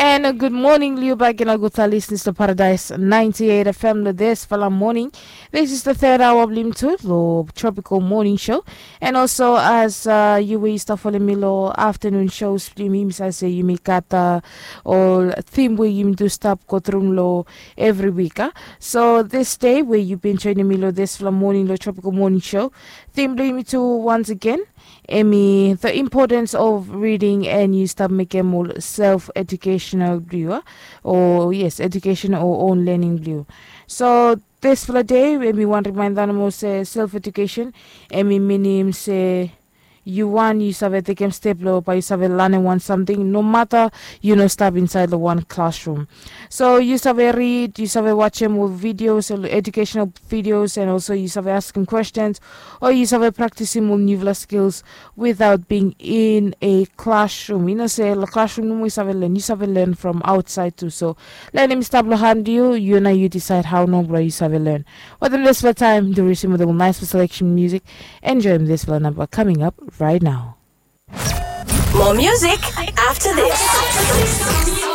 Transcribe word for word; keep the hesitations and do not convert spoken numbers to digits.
And uh, good morning, Liu Baginaguta listens to Paradise ninety-eight F M this for morning. This is the third hour of Limtud, the tropical morning show. And also, as uh, you will start following me, lo afternoon shows, you say you make kata or theme where you do stop kotrum lo every week. Huh? So, this day where you've been joining me, lo this for morning, lo tropical morning show, theme me to once again. Amy, the importance of reading and you start making more self-educational view, or yes, educational or own learning view. So this for the day, we want to remind them say self-education. Amy meaning say you want you have take step low, but you have learning one something. No matter you know stop inside the one classroom. So you have read, you have watch more videos, educational videos, and also you have asking questions, or you have practicing more new skills without being in a classroom. You know, say the classroom we have learn, you have learn from outside too. So let him stop behind you. You know you decide how no you have learn. But the rest of the time, do receive the nice selection music. Enjoy this for number coming up right now. More music after this.